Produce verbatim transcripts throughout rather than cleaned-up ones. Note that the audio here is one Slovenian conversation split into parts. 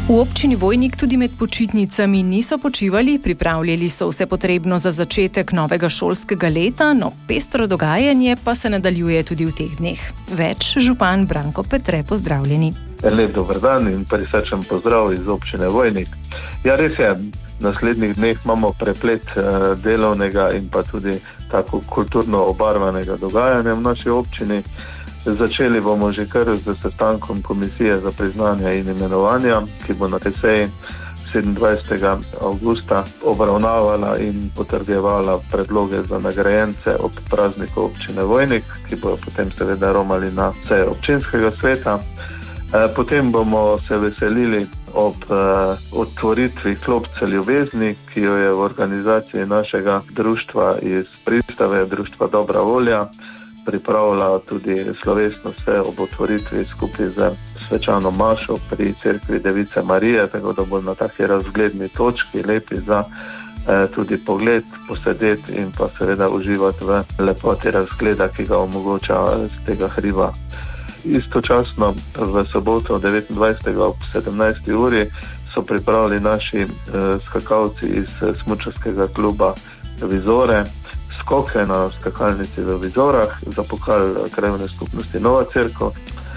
V občini Vojnik tudi med počitnicami niso počivali, pripravljali so vse potrebno za začetek novega šolskega leta, no pestro dogajanje pa se nadaljuje tudi v teh dneh. Več župan Branko Petre, pozdravljeni. Lep dober dan in prisrčen pozdrav iz občine Vojnik. Ja, res je, v naslednjih dneh imamo preplet delovnega in pa tudi tako kulturno obarvanega dogajanja v naši občini. Začeli bomo že kar z sestankom komisije za priznanje in imenovanja, ki bo na tej seji sedemindvajsetega avgusta obravnavala in potrjevala predloge za nagrajence ob prazniku občine Vojnik, ki bojo potem seveda romali na sejo občinskega sveta. Potem bomo se veselili ob otvoritvi klopce ljubezni, ki jo je v organizaciji našega društva iz Pristave, društva Dobra volja, pripravila tudi slovesno vse ob otvoritvi skupaj z svečano mašo pri cerkvi Device Marije, tako da bo na taki razgledni točki lepi za eh, tudi pogled, posedeti in pa seveda uživati v lepoti razgleda, ki ga omogoča z tega hriba. Istočasno v soboto devetindvajsetega ob sedemnajsti uri so pripravili naši eh, skakalci iz smučarskega kluba Vizore skoke na skakalnici v Vizorah za pokal krajevne skupnosti Nova Cerkev.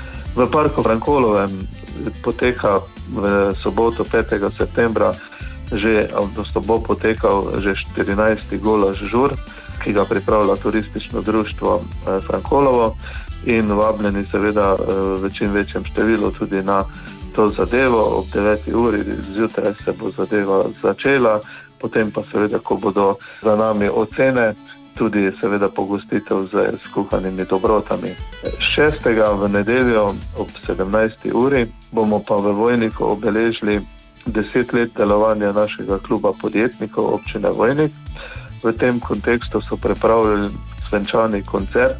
V parku Frankolovem poteka v soboto petega septembra že, odnosno bo potekal že štirinajsti golaž žur, ki ga pripravlja turistično društvo Frankolovo in vabljeni seveda v čim večjem številu tudi na to zadevo. Ob deveti uri zjutraj se bo zadeva začela, potem pa seveda, ko bodo za nami ocene, tudi seveda pogostitev z skuhanimi dobrotami. Šestega v nedeljo ob sedemnajsti uri bomo pa v Vojniku obeležili deset let delovanja našega kluba podjetnikov občine Vojnik. V tem kontekstu so pripravili svenčani koncert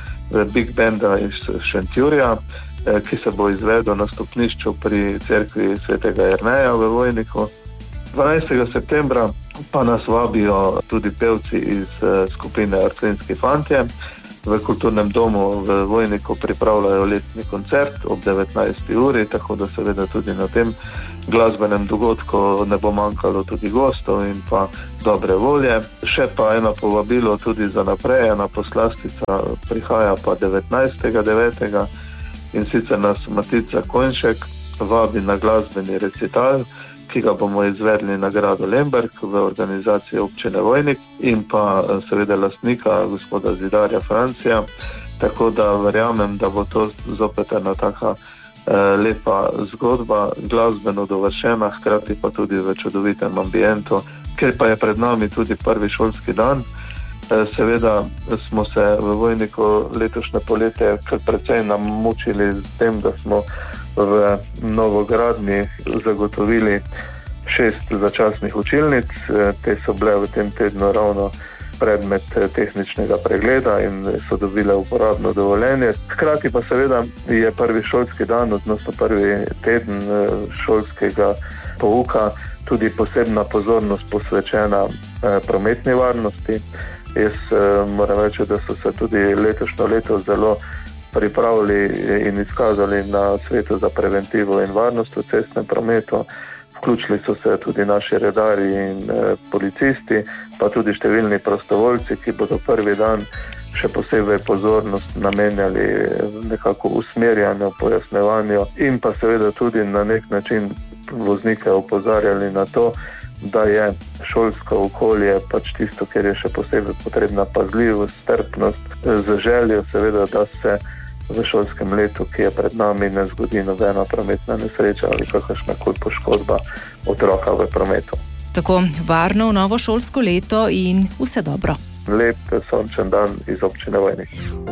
Big Banda iz Šentjurja, ki se bo izvedel na stopnišču pri cerkvi svetega Jerneja v Vojniku. dvanajstega septembra pa nas vabijo tudi pevci iz skupine Artvinski fantje. V kulturnem domu v Vojniku pripravljajo letni koncert ob devetnajsti uri, tako da seveda tudi na tem glasbenem dogodku ne bo manjkalo tudi gostov in pa dobre volje. Še pa eno povabilo tudi za naprej, ena poslastica prihaja pa devetnajstega devetega in sicer nas Matica Konjšek vabi na glasbeni recital, ki ga bomo izvedli na gradu Lemberg v organizaciji občine Vojnik in pa seveda lastnika gospoda Zidarja Francija, tako da verjamem, da bo to zopet ena taka eh, lepa zgodba, glasbeno dovršena, hkrati pa tudi v čudovitem ambientu, ker pa je pred nami tudi prvi šolski dan. Eh, seveda smo se v Vojniku letošnje poletje kar precej namučili z tem, da smo v novogradnji zagotovili šest začasnih učilnic. Te so bile v tem tednu ravno predmet tehničnega pregleda in so dobile uporabno dovoljenje. Hkrati pa seveda je prvi šolski dan, odnosno prvi teden šolskega pouka, tudi posebna pozornost posvečena prometni varnosti. Jaz moram reči, da so se tudi letošnjo leto zelo pripravili in izkazali na svetu za preventivo in varnost v cestnem prometu. Vključili so se tudi naši redarji in e, policisti, pa tudi številni prostovoljci, ki bodo prvi dan še posebej pozornost namenjali nekako usmerjanju, pojasnevanju in pa seveda tudi na nek način voznike opozarjali na to, da je šolsko okolje pač tisto, kjer je še posebej potrebna pazljivost, strpnost, z željo seveda, da se v šolskem letu, ki je pred nami, ne zgodi nobena prometna nesreča ali kakršnakoli poškodba otroka v prometu. Tako, varno v novo šolsko leto in vse dobro. Lep sončen dan iz občine Vojnik.